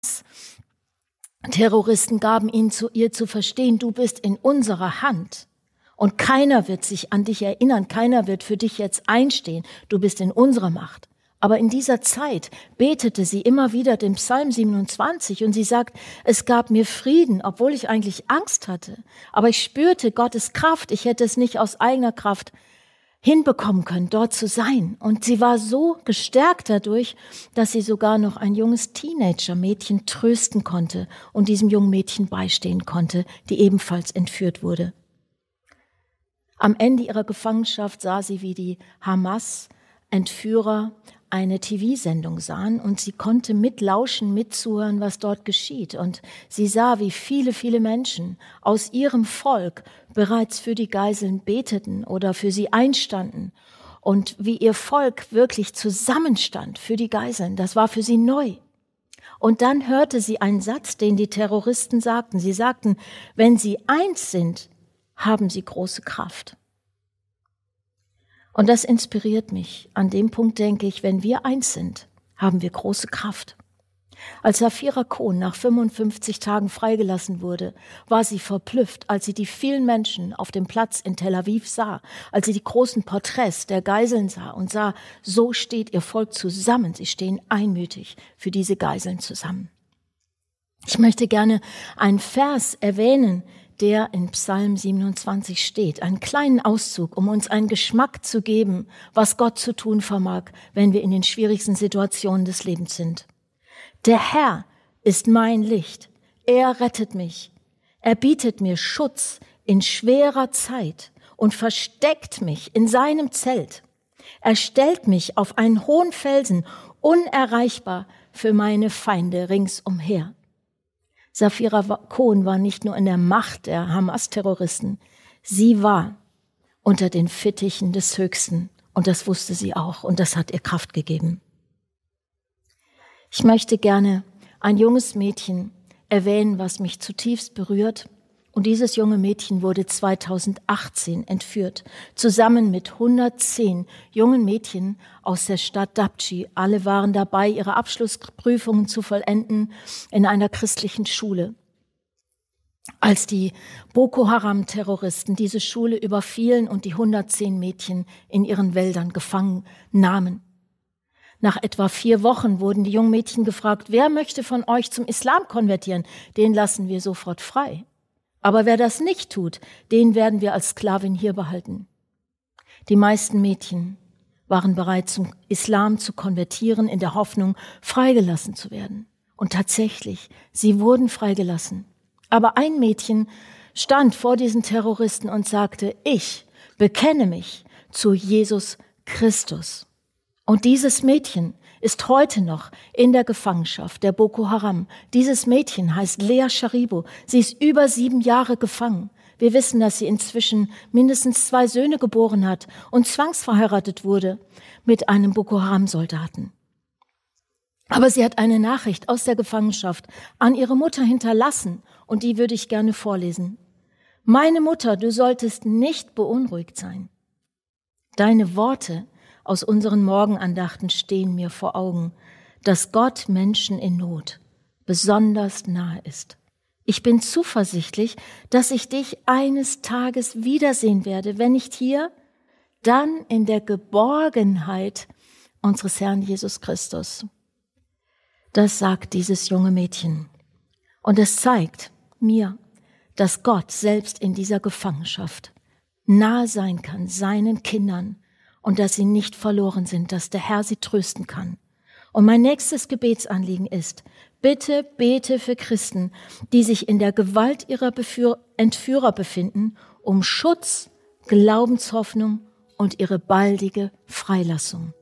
Terroristen gaben ihr zu verstehen, du bist in unserer Hand und keiner wird sich an dich erinnern, keiner wird für dich jetzt einstehen, du bist in unserer Macht. Aber in dieser Zeit betete sie immer wieder den Psalm 27 und sie sagt, es gab mir Frieden, obwohl ich eigentlich Angst hatte. Aber ich spürte Gottes Kraft, ich hätte es nicht aus eigener Kraft hinbekommen können, dort zu sein. Und sie war so gestärkt dadurch, dass sie sogar noch ein junges Teenager-Mädchen trösten konnte und diesem jungen Mädchen beistehen konnte, die ebenfalls entführt wurde. Am Ende ihrer Gefangenschaft sah sie, wie die Hamas-Entführer eine TV-Sendung sahen und sie konnte mitlauschen, mitzuhören, was dort geschieht. Und sie sah, wie viele, viele Menschen aus ihrem Volk bereits für die Geiseln beteten oder für sie einstanden und wie ihr Volk wirklich zusammenstand für die Geiseln. Das war für sie neu. Und dann hörte sie einen Satz, den die Terroristen sagten. Sie sagten, wenn sie eins sind, haben sie große Kraft. Und das inspiriert mich. An dem Punkt denke ich, wenn wir eins sind, haben wir große Kraft. Als Safira Kohn nach 55 Tagen freigelassen wurde, war sie verblüfft, als sie die vielen Menschen auf dem Platz in Tel Aviv sah, als sie die großen Porträts der Geiseln sah und sah, so steht ihr Volk zusammen, sie stehen einmütig für diese Geiseln zusammen. Ich möchte gerne einen Vers erwähnen, der in Psalm 27 steht. Einen kleinen Auszug, um uns einen Geschmack zu geben, was Gott zu tun vermag, wenn wir in den schwierigsten Situationen des Lebens sind. Der Herr ist mein Licht. Er rettet mich. Er bietet mir Schutz in schwerer Zeit und versteckt mich in seinem Zelt. Er stellt mich auf einen hohen Felsen, unerreichbar für meine Feinde ringsumher. Safira Kohn war nicht nur in der Macht der Hamas-Terroristen, sie war unter den Fittichen des Höchsten und das wusste sie auch und das hat ihr Kraft gegeben. Ich möchte gerne ein junges Mädchen erwähnen, was mich zutiefst berührt. Und dieses junge Mädchen wurde 2018 entführt, zusammen mit 110 jungen Mädchen aus der Stadt Dapchi. Alle waren dabei, ihre Abschlussprüfungen zu vollenden in einer christlichen Schule. Als die Boko Haram-Terroristen diese Schule überfielen und die 110 Mädchen in ihren Wäldern gefangen nahmen. Nach etwa 4 Wochen wurden die jungen Mädchen gefragt, wer möchte von euch zum Islam konvertieren? Den lassen wir sofort frei. Aber wer das nicht tut, den werden wir als Sklavin hier behalten. Die meisten Mädchen waren bereit, zum Islam zu konvertieren, in der Hoffnung, freigelassen zu werden. Und tatsächlich, sie wurden freigelassen. Aber ein Mädchen stand vor diesen Terroristen und sagte, ich bekenne mich zu Jesus Christus. Und dieses Mädchen ist heute noch in der Gefangenschaft der Boko Haram. Dieses Mädchen heißt Lea Sharibu. Sie ist über 7 Jahre gefangen. Wir wissen, dass sie inzwischen mindestens 2 Söhne geboren hat und zwangsverheiratet wurde mit einem Boko Haram-Soldaten. Aber sie hat eine Nachricht aus der Gefangenschaft an ihre Mutter hinterlassen und die würde ich gerne vorlesen. Meine Mutter, du solltest nicht beunruhigt sein. Deine Worte aus unseren Morgenandachten stehen mir vor Augen, dass Gott Menschen in Not besonders nahe ist. Ich bin zuversichtlich, dass ich dich eines Tages wiedersehen werde, wenn nicht hier, dann in der Geborgenheit unseres Herrn Jesus Christus. Das sagt dieses junge Mädchen. Und es zeigt mir, dass Gott selbst in dieser Gefangenschaft nahe sein kann, seinen Kindern, und dass sie nicht verloren sind, dass der Herr sie trösten kann. Und mein nächstes Gebetsanliegen ist, bitte bete für Christen, die sich in der Gewalt ihrer Entführer befinden, um Schutz, Glaubenshoffnung und ihre baldige Freilassung.